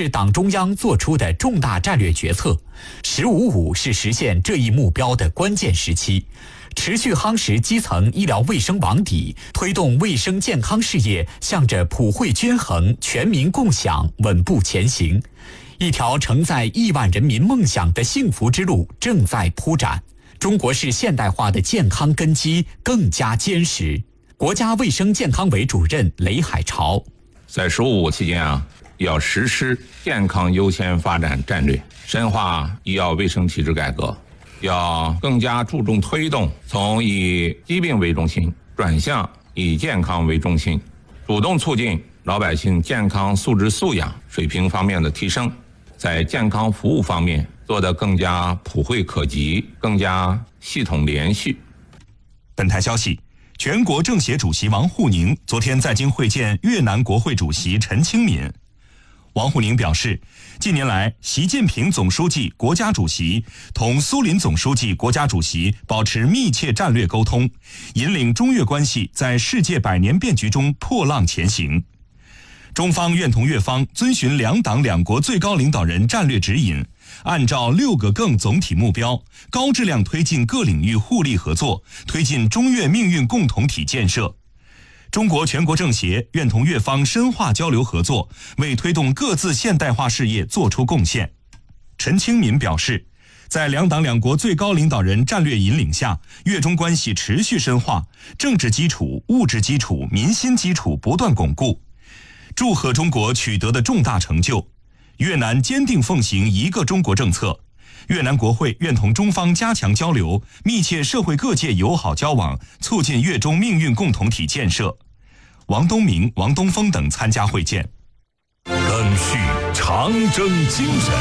是党中央做出的重大战略决策，“15+5”是实现这一目标的关键时期。持续夯实基层医疗卫生网底，推动卫生健康事业向着普惠均衡、全民共享稳步前行。一条承载亿万人民梦想的幸福之路正在铺展。中国式现代化的健康根基更加坚实。国家卫生健康委主任雷海潮在“15+5”期间要实施健康优先发展战略，深化医药卫生体制改革。要更加注重推动从以疾病为中心转向以健康为中心，主动促进老百姓健康素质素养水平方面的提升，在健康服务方面做得更加普惠可及，更加系统连续。 本台消息，全国政协主席王沪宁昨天在京会见越南国会主席陈清敏。王沪宁表示，近年来，习近平总书记、国家主席同苏林总书记、国家主席保持密切战略沟通，引领中越关系在世界百年变局中破浪前行。中方愿同越方遵循两党两国最高领导人战略指引，按照6个更总体目标，高质量推进各领域互利合作，推进中越命运共同体建设。中国全国政协愿同越方深化交流合作，为推动各自现代化事业作出贡献。陈清敏表示，在两党两国最高领导人战略引领下，越中关系持续深化，政治基础、物质基础、民心基础不断巩固。祝贺中国取得的重大成就。越南坚定奉行一个中国政策。越南国会愿同中方加强交流，密切社会各界友好交往，促进越中命运共同体建设。王东明、王东峰等参加会见。 赓续长征精神，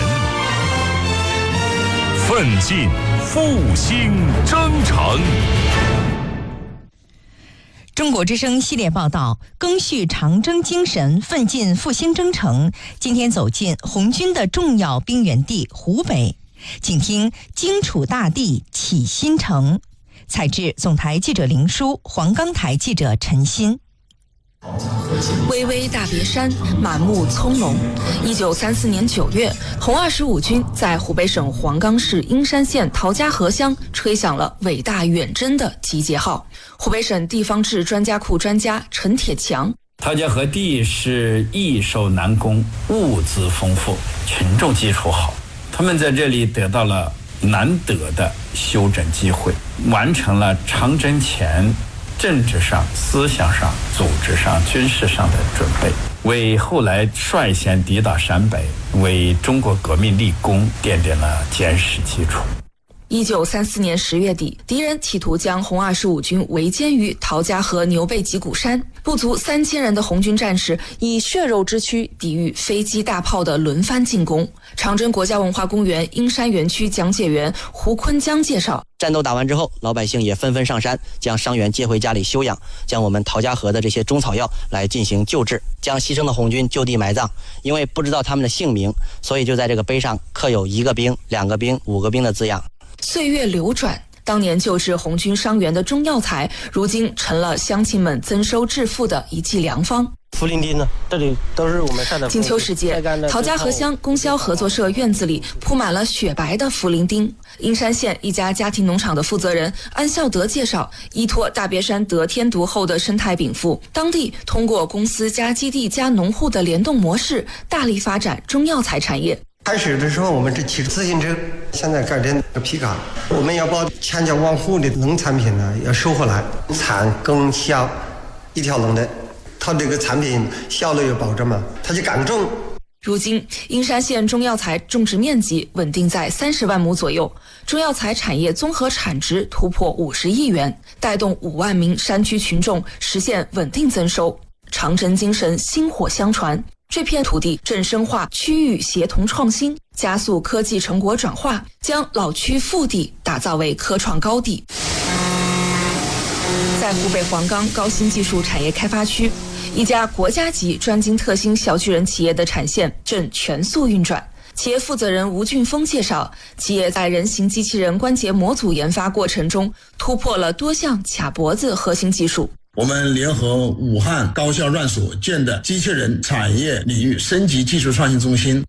奋进复兴征程。 中国之声系列报道，赓续长征精神，奋进复兴征程。今天走进红军的重要兵源地湖北，请听荆楚大地启新城。采制总台记者林舒，黄冈台记者陈鑫。 巍巍大别山，满目葱茏。1934年9月，红25军在湖北省黄冈市英山县陶家河乡吹响了伟大远征的集结号。湖北省地方志专家库专家陈铁强： 陶家河地是易守难攻，物资丰富，群众基础好，他们在这里得到了难得的休整机会，完成了长征前政治上、思想上、组织上、军事上的准备，为后来率先抵达陕北、为中国革命立功奠定了坚实基础。 1934年10月底，敌人企图将红25军围歼于陶家河牛背脊骨山，不足3000人的红军战士以血肉之躯抵御飞机大炮的轮番进攻。长征国家文化公园英山园区讲解员胡坤江介绍， 战斗打完之后，老百姓也纷纷上山，将伤员接回家里休养，将我们陶家河的这些中草药来进行救治，将牺牲的红军就地埋葬。因为不知道他们的姓名，所以就在这个碑上刻有1个兵、2个兵、5个兵的字样。 岁月流转，当年救治红军伤员的中药材，如今成了乡亲们增收致富的一剂良方。 茯苓丁呢，这里都是我们晒的。 金秋时节，陶家河乡供销合作社院子里铺满了雪白的茯苓丁。英山县一家家庭农场的负责人安孝德介绍，依托大别山得天独厚的生态禀赋，当地通过公司加基地加农户的联动模式，大力发展中药材产业。 开始的时候，我们是骑自行车，现在改成皮卡。我们要把千家万户的农产品呢要收回来，产耕销一条龙的，它这个产品效率有保证嘛，它就敢种。 如今，英山县中药材种植面积稳定在30万亩左右，中药材产业综合产值突破50亿元，带动5万名山区群众实现稳定增收。长征精神薪火相传。这片土地正深化区域协同创新，加速科技成果转化，将老区腹地打造为科创高地。在湖北黄冈高新技术产业开发区，一家国家级专精特新小巨人企业的产线正全速运转。企业负责人吴俊峰介绍，企业在人形机器人关节模组研发过程中，突破了多项卡脖子核心技术。 我们联合武汉高校院所建的机器人产业领域升级技术创新中心，